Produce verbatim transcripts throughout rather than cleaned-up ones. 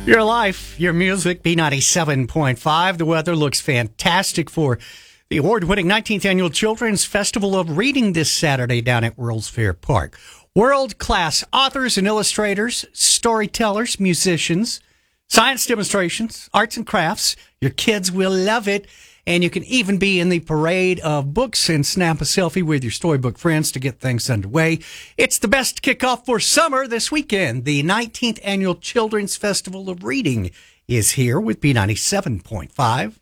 Your life, your music, B ninety-seven point five. The weather looks fantastic for the award-winning nineteenth Annual Children's Festival of Reading this Saturday down at World's Fair Park. World-class authors and illustrators, storytellers, musicians, science demonstrations, arts and crafts. Your kids will love it. And you can even be in the parade of books and snap a selfie with your storybook friends to get things underway. It's the best kickoff for summer this weekend. The nineteenth Annual Children's Festival of Reading is here with B ninety-seven point five.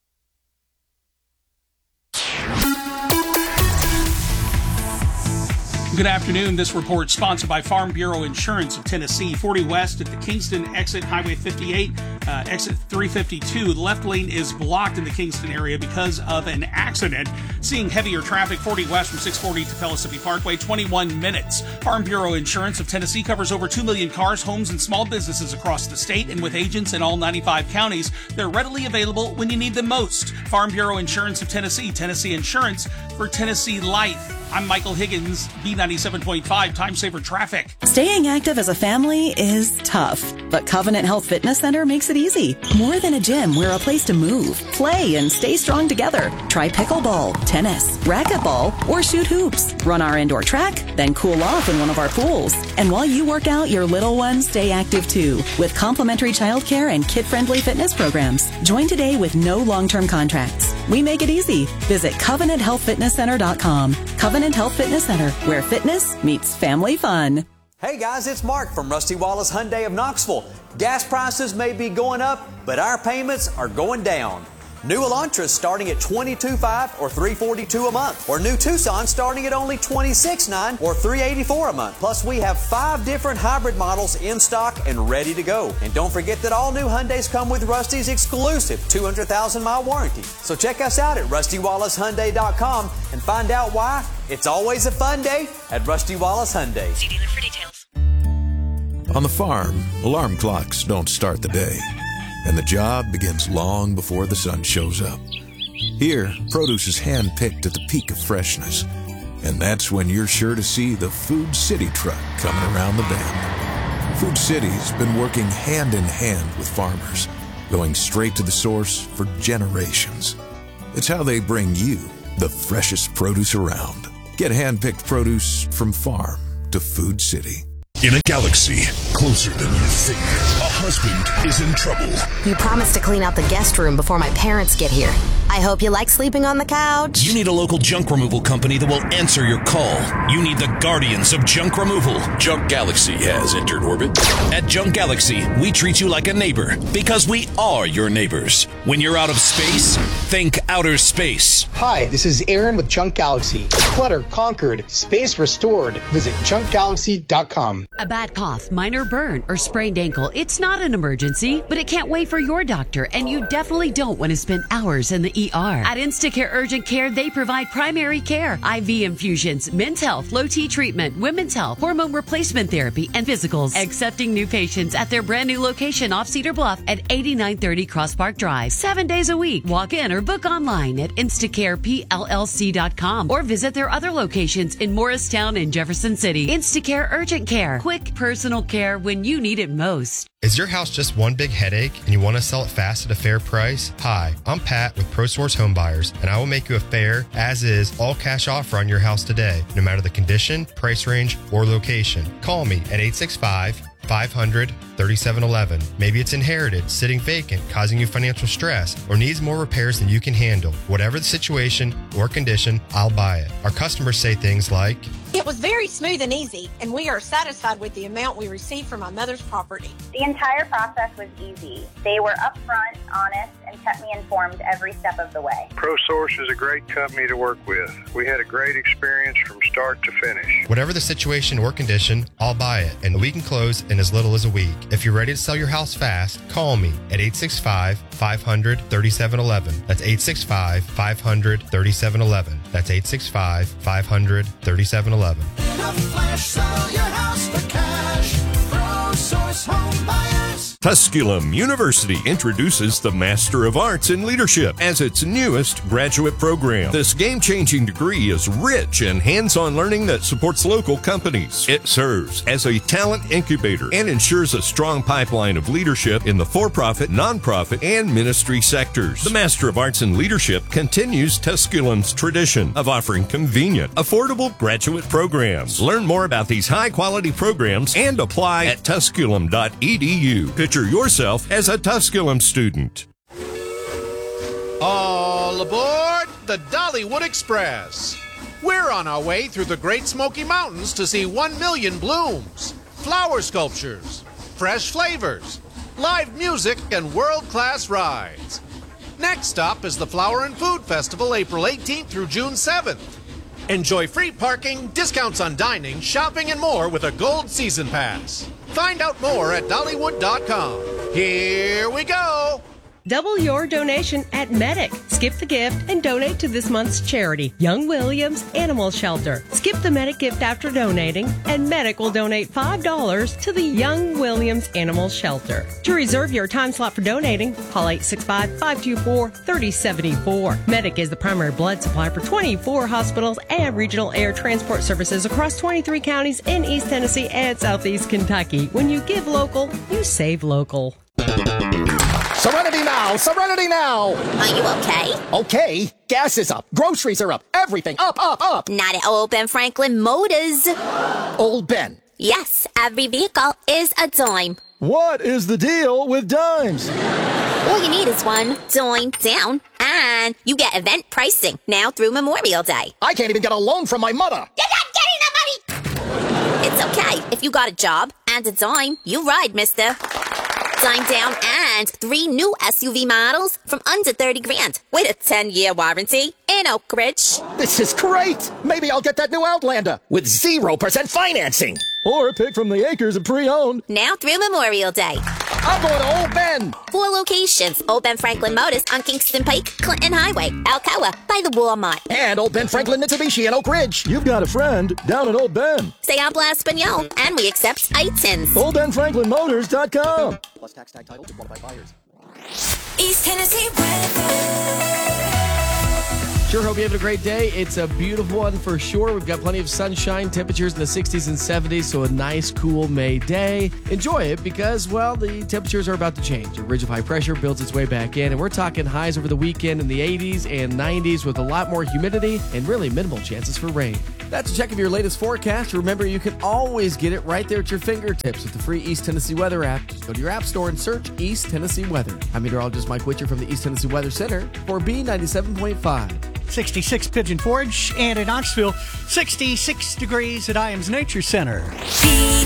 Good afternoon. This report sponsored by Farm Bureau Insurance of Tennessee. forty West at the Kingston exit, Highway fifty-eight, uh, exit three fifty-two. The left lane is blocked in the Kingston area because of an accident. Seeing heavier traffic, forty West from six forty to Pellissippi Parkway, twenty-one minutes. Farm Bureau Insurance of Tennessee covers over two million cars, homes, and small businesses across the state. And with agents in all ninety-five counties, they're readily available when you need them most. Farm Bureau Insurance of Tennessee, Tennessee Insurance for Tennessee Life. I'm Michael Higgins, B ninety-seven point five, Time Saver Traffic. Staying active as a family is tough, but Covenant Health Fitness Center makes it easy. More than a gym, we're a place to move, play, and stay strong together. Try pickleball, tennis, racquetball, or shoot hoops. Run our indoor track, then cool off in one of our pools. And while you work out, your little ones stay active too, with complimentary childcare and kid-friendly fitness programs. Join today with no long-term contracts. We make it easy. Visit covenant health fitness center dot com. Covenant Health Fitness Center, where fitness meets family fun. Hey guys, it's Mark from Rusty Wallace Hyundai of Knoxville. Gas prices may be going up, but our payments are going down. New Elantras starting at twenty-two five or three forty-two a month, or new Tucson starting at only twenty-six nine or three eighty-four a month. Plus, we have five different hybrid models in stock and ready to go. And don't forget that all new Hyundais come with Rusty's exclusive two hundred thousand mile warranty. So check us out at rusty wallace hyundai dot com and find out why it's always a fun day at Rusty Wallace Hyundai. See dealer for details. On the farm, alarm clocks don't start the day, and the job begins long before the sun shows up. Here, produce is hand-picked at the peak of freshness, and that's when you're sure to see the Food City truck coming around the bend. Food City's been working hand-in-hand with farmers, going straight to the source for generations. It's how they bring you the freshest produce around. Get hand-picked produce from farm to Food City. In a galaxy closer than you think, a husband is in trouble. You promised to clean out the guest room before my parents get here. I hope you like sleeping on the couch. You need a local junk removal company that will answer your call. You need the guardians of junk removal. Junk Galaxy has entered orbit. At Junk Galaxy, we treat you like a neighbor because we are your neighbors. When you're out of space, think outer space. Hi, this is Aaron with Junk Galaxy. Clutter conquered, space restored. Visit junk galaxy dot com. A bad cough, minor burn, or sprained ankle, it's not an emergency, but it can't wait for your doctor, and you definitely don't want to spend hours in the E R. At Instacare Urgent Care, they provide primary care, I V infusions, men's health, low T treatment, women's health, hormone replacement therapy, and physicals. Accepting new patients at their brand new location off Cedar Bluff at eighty-nine thirty Cross Park Drive. Seven days a week. Walk in or book online at instacare p l l c dot com or visit their other locations in Morristown and Jefferson City. Instacare Urgent Care. Quick personal care when you need it most. Is your house just one big headache and you want to sell it fast at a fair price? Hi, I'm Pat with ProSource Home Buyers, and I will make you a fair, as-is, all-cash offer on your house today, no matter the condition, price range, or location. Call me at eight six five, five hundred, thirty-seven eleven. Maybe it's inherited, sitting vacant, causing you financial stress, or needs more repairs than you can handle. Whatever the situation or condition, I'll buy it. Our customers say things like, "It was very smooth and easy, and we are satisfied with the amount we received from my mother's property." The entire process was easy. They were upfront, honest, and kept me informed every step of the way. ProSource is a great company to work with. We had a great experience from start to finish. Whatever the situation or condition, I'll buy it, and we can close in as little as a week. If you're ready to sell your house fast, call me at eight six five, five hundred, thirty-seven eleven. That's eight six five, five hundred, thirty-seven eleven. That's eight six five, five hundred, thirty-seven eleven. In a flash, sell your house for cash. ProSource Home Buyers. Tusculum University introduces the Master of Arts in Leadership as its newest graduate program. This game-changing degree is rich in hands-on learning that supports local companies. It serves as a talent incubator and ensures a strong pipeline of leadership in the for-profit, nonprofit, and ministry sectors. The Master of Arts in Leadership continues Tusculum's tradition of offering convenient, affordable graduate programs. Learn more about these high-quality programs and apply at tusculum dot e d u. Picture yourself as a Tusculum student. All aboard the Dollywood Express. We're on our way through the Great Smoky Mountains to see one million blooms, flower sculptures, fresh flavors, live music, and world-class rides. Next stop is the Flower and Food Festival, April eighteenth through June seventh. Enjoy free parking, discounts on dining, shopping, and more with a Gold Season Pass. Find out more at Dollywood dot com. Here we go! Double your donation at Medic. Skip the gift and donate to this month's charity, Young Williams Animal Shelter. Skip the Medic gift after donating, and Medic will donate five dollars to the Young Williams Animal Shelter. To reserve your time slot for donating, call eight six five, five two four, three oh seven four. Medic is the primary blood supply for twenty-four hospitals and regional air transport services across twenty-three counties in East Tennessee and Southeast Kentucky. When you give local, you save local. Serenity now! Serenity now! Are you okay? Okay. Gas is up. Groceries are up. Everything up, up, up. Not at Old Ben Franklin Motors. Old Ben? Yes, every vehicle is a dime. What is the deal with dimes? All you need is one dime down, and you get event pricing now through Memorial Day. I can't even get a loan from my mother. You're not getting the money! It's okay. If you got a job and a dime, you ride, mister. Dime down and three new S U V models from under thirty grand with a ten-year warranty in Oak Ridge. This is great! Maybe I'll get that new Outlander with zero percent financing. Or pick from the acres of pre-owned. Now through Memorial Day. I'm going to Old Ben. Four locations. Old Ben Franklin Motors on Kingston Pike, Clinton Highway, Alcoa, by the Walmart. And Old Ben Franklin Mitsubishi in Oak Ridge. You've got a friend down at Old Ben. Say habla Espanol, and we accept I T I Ns. Old Ben Franklin Motors dot com. Plus tax tag title to qualified buyers. East Tennessee weather. Sure hope you're having a great day. It's a beautiful one for sure. We've got plenty of sunshine, temperatures in the sixties and seventies, so a nice, cool May day. Enjoy it because, well, the temperatures are about to change. A ridge of high pressure builds its way back in, and we're talking highs over the weekend in the eighties and nineties with a lot more humidity and really minimal chances for rain. That's a check of your latest forecast. Remember, you can always get it right there at your fingertips with the free East Tennessee Weather app. Just go to your app store and search East Tennessee Weather. I'm meteorologist Mike Witcher from the East Tennessee Weather Center for B ninety-seven point five. sixty-six Pigeon Forge, and in Knoxville, sixty-six degrees at I A M's Nature Center. B